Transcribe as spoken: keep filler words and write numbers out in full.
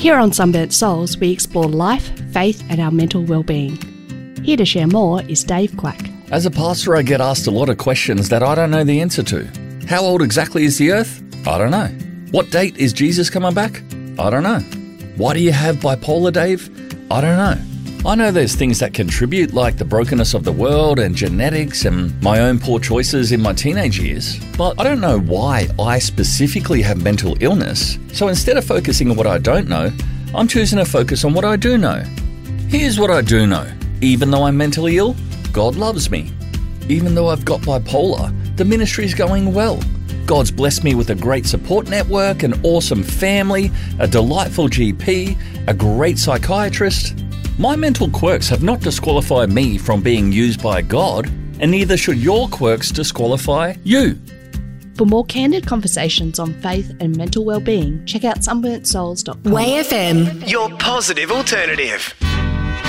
Here on Sunburnt Souls, we explore life, faith and our mental well-being. Here to share more is Dave Quack. As a pastor, I get asked a lot of questions that I don't know the answer to. How old exactly is the earth? I don't know. What date is Jesus coming back? I don't know. Why do you have bipolar, Dave? I don't know. I know there's things that contribute, like the brokenness of the world and genetics and my own poor choices in my teenage years, but I don't know why I specifically have mental illness. So instead of focusing on what I don't know, I'm choosing to focus on what I do know. Here's what I do know. Even though I'm mentally ill, God loves me. Even though I've got bipolar, the ministry's going well. God's blessed me with a great support network, an awesome family, a delightful G P, a great psychiatrist. My mental quirks have not disqualified me from being used by God, and neither should your quirks disqualify you. For more candid conversations on faith and mental well-being, check out sunburnt souls dot com. Way F M, your positive alternative.